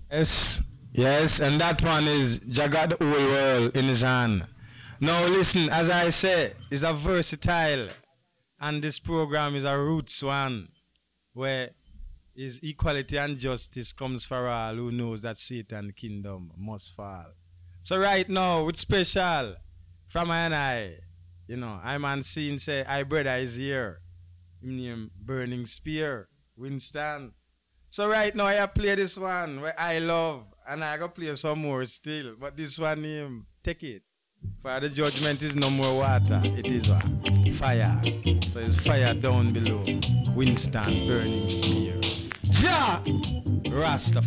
Yes, yes, and that one is Jagat the whole world in his hand. Now listen, as I say, it's a versatile, and this program is a roots one where is equality and justice comes for all who knows that Satan kingdom must fall. So right now, it's special from I and I. You know, I'm on scene say, I brother is here. Him name Burning Spear, Winston. So right now I play this one where I love and I go play some more still. But this one name, take it. For the judgment is no more water, it is what? Fire. So it's fire down below. Winston Burning Spear. Ja! Rasta